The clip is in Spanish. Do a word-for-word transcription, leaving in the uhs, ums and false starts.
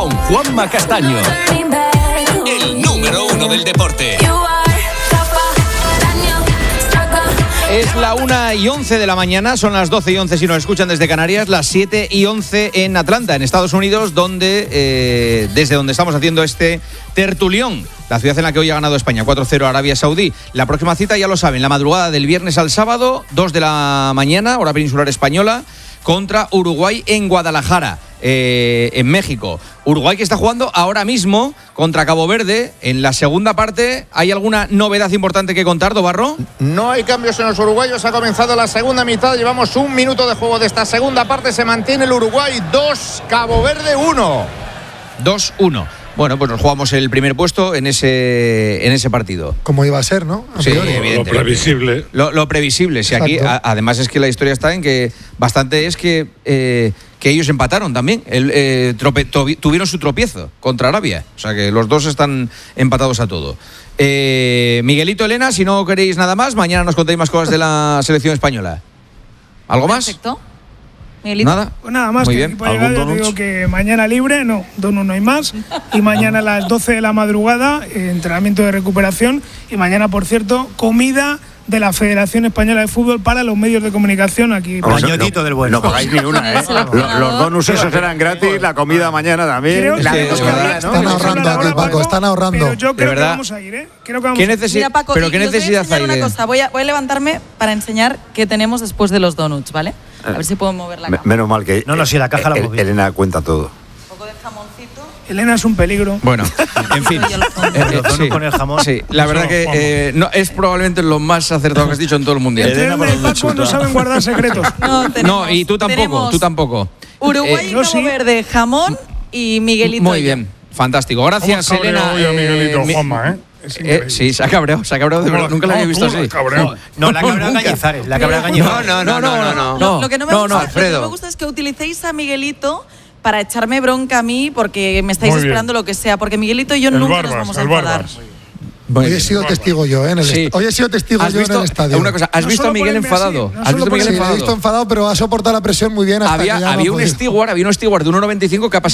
con Juanma Castaño, el número uno del deporte. Es la una y once de la mañana, son las doce y once si nos escuchan desde Canarias, las siete y once en Atlanta, en Estados Unidos, donde eh, desde donde estamos haciendo este tertulión, la ciudad en la que hoy ha ganado España, cuatro cero a Arabia Saudí. La próxima cita, ya lo saben, la madrugada del viernes al sábado, dos de la mañana, hora peninsular española, contra Uruguay en Guadalajara, eh, en México. Uruguay que está jugando ahora mismo contra Cabo Verde. En la segunda parte, ¿hay alguna novedad importante que contar, Dobarro? No hay cambios en los uruguayos, ha comenzado la segunda mitad, llevamos un minuto de juego de esta segunda parte, se mantiene el Uruguay dos, Cabo Verde uno. dos uno. Bueno, pues nos jugamos el primer puesto en ese en ese partido. Como iba a ser, ¿no? A sí, priori. evidente. Lo previsible. Lo, lo previsible. Si aquí, a, además es que la historia está en que bastante es que eh, que ellos empataron también. El, eh, trope, tobi, tuvieron su tropiezo contra Arabia. O sea que los dos están empatados a todo. Eh, Miguelito, Elena, si no queréis nada más, mañana nos contáis más cosas de la selección española. ¿Algo más? Perfecto. Miguelito. Nada. Pues nada más, muy que bien. para llegar, ya te digo que mañana libre, no, donut no hay más. Y mañana a las doce de la madrugada, eh, entrenamiento de recuperación. Y mañana, por cierto, comida de la Federación Española de Fútbol para los medios de comunicación aquí. Pañotito no, del bueno. No pagáis ni una, ¿eh? los, los donuts esos eran gratis, la comida mañana también. Creo la que, es que verdad, están ¿no? ahorrando aquí, Paco, están ahorrando. Pero yo creo de que verdad. vamos a ir, ¿eh? Creo que vamos ¿Qué a ir. necesi- Mira, Paco, ¿Pero y qué os voy a necesidad enseñar hay una de...? cosa. Voy a, voy a levantarme para enseñar qué tenemos después de los donuts, ¿vale? A ver si puedo mover la Me, cámara. menos mal que No, no, si la caja la hemos visto. Elena cuenta todo. Un poco de jamoncito. Elena es un peligro. Bueno, en fin. Y al fondo. Eh, eh, Los donuts sí, con el jamón. sí, la Eso, verdad que vamos. eh, no, es probablemente lo más acertado que has dicho en todo el mundial. Entre Elena y Paco no saben guardar secretos. No, tenemos, No, y tú tampoco, tenemos tú tampoco. Uruguay Eh, y yo Cabo sí. Verde, jamón y Miguelito. Muy y yo. bien, fantástico. Gracias, ¿Cómo has Elena. cabreado hoy a Miguelito, mi- Juanma, eh? Es eh, increíble. sí, se ha cabreado, se ha cabreado de verdad. Nunca la había visto tú, así. cabreado. No, la cabra Nunca. Cañizares, la cabra No, Cañizares. no, no, no, no. Lo, lo que no me no, gusta, no, lo que no Alfredo. me gusta es que utilicéis a Miguelito para echarme bronca a mí porque me estáis Muy bien. esperando lo que sea. Porque Miguelito y yo El nunca Barbas, nos vamos a el enfadar. Barbas. Muy Hoy he bien. sido testigo yo, ¿eh? En el Sí. est- Hoy he sido testigo ¿Has yo visto en el estadio. una cosa? ¿Has No visto a solo Miguel ponerme así, enfadado? no ¿Has solo visto a Miguel Sí, lo he visto enfadado? enfadado, pero ha soportado la presión muy bien hasta que Había, ya no había ha un podido. steward, había un steward de uno noventa y cinco que ha pasado